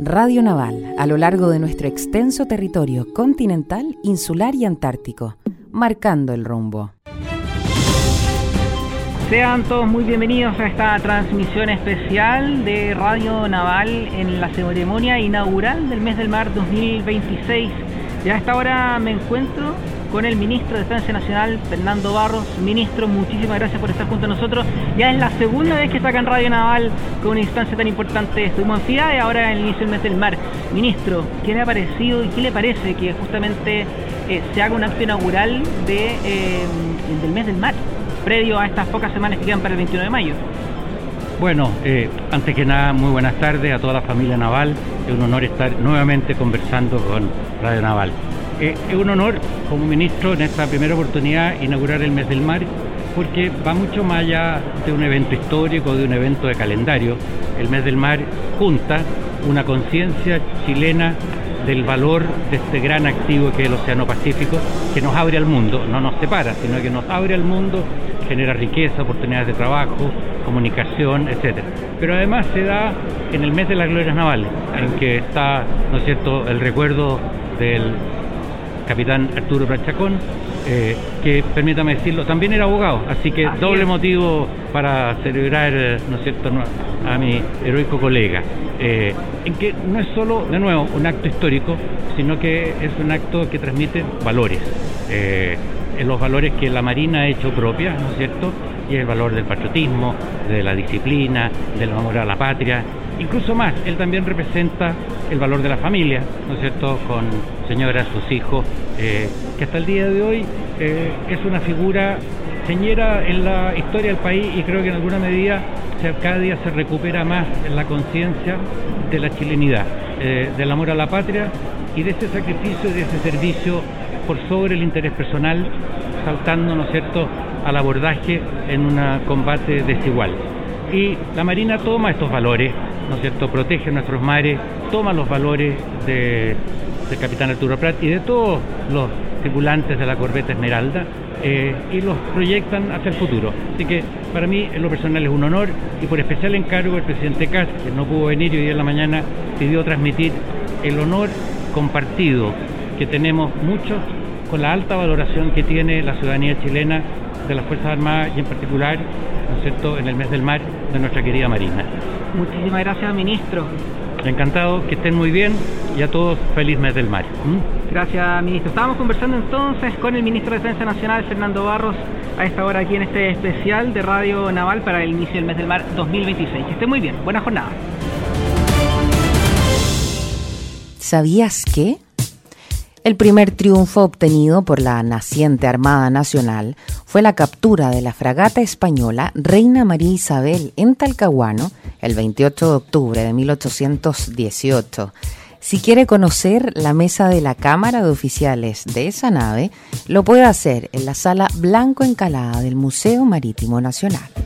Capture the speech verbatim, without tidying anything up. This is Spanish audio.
Radio Naval, a lo largo de nuestro extenso territorio continental, insular y antártico, marcando el rumbo. Sean todos muy bienvenidos a esta transmisión especial de Radio Naval en la ceremonia inaugural del Mes del Mar dos mil veintiséis. Ya a esta hora me encuentro con el ministro de Defensa Nacional, Fernando Barros. Ministro, muchísimas gracias por estar junto a nosotros. Ya es la segunda vez que está acá en Radio Naval con una instancia tan importante. Estuvimos en FIDA y ahora en el inicio del Mes del Mar. Ministro, ¿qué le ha parecido y qué le parece que justamente eh, se haga un acto inaugural de, eh, del Mes del Mar, previo a estas pocas semanas que quedan para el veintiuno de mayo? Bueno, eh, antes que nada, muy buenas tardes a toda la familia naval. Es un honor estar nuevamente conversando con Radio Naval. Eh, es un honor como ministro en esta primera oportunidad inaugurar el Mes del Mar, porque va mucho más allá de un evento histórico, de un evento de calendario. El Mes del Mar junta una conciencia chilena del valor de este gran activo que es el Océano Pacífico, que nos abre al mundo, no nos separa, sino que nos abre al mundo, genera riqueza, oportunidades de trabajo, comunicación, etcétera. Pero además se da en el Mes de las Glorias Navales, en que está, ¿no es cierto?, el recuerdo del capitán Arturo Prat Chacón, eh, que, permítame decirlo, también era abogado, así que así doble es. Motivo para celebrar, ¿no es cierto?, a mi heroico colega, eh, en que no es solo, de nuevo, un acto histórico, sino que es un acto que transmite valores, eh, los valores que la Marina ha hecho propia, ¿no es cierto?, y el valor del patriotismo, de la disciplina, del amor a la patria. Incluso más, él también representa el valor de la familia, ¿no es cierto?, con señoras, sus hijos, eh, que hasta el día de hoy eh, es una figura señera en la historia del país, y creo que en alguna medida se, cada día se recupera más en la conciencia de la chilenidad, eh, del amor a la patria y de ese sacrificio y de ese servicio por sobre el interés personal, saltando, ¿no es cierto?, al abordaje en un combate desigual. Y la Marina toma estos valores, ¿no es cierto?, protege nuestros mares, toma los valores de, del capitán Arturo Prat y de todos los tripulantes de la corbeta Esmeralda, eh, y los proyectan hacia el futuro. Así que para mí en lo personal es un honor, y por especial encargo el presidente Kast, que no pudo venir y hoy en la mañana pidió transmitir el honor compartido que tenemos muchos con la alta valoración que tiene la ciudadanía chilena de las Fuerzas Armadas y en particular, ¿no es cierto?, en el Mes del Mar de nuestra querida Marina. Muchísimas gracias, ministro. Encantado, que estén muy bien y a todos feliz Mes del Mar. ¿Mm? Gracias, ministro. Estábamos conversando entonces con el ministro de Defensa Nacional, Fernando Barros, a esta hora aquí en este especial de Radio Naval para el inicio del Mes del Mar dos mil veintiséis. Que estén muy bien. Buena jornada. ¿Sabías qué? El primer triunfo obtenido por la naciente Armada Nacional fue la captura de la fragata española Reina María Isabel en Talcahuano el veintiocho de octubre de mil ochocientos dieciocho. Si quiere conocer la mesa de la Cámara de Oficiales de esa nave, lo puede hacer en la Sala Blanco Encalada del Museo Marítimo Nacional.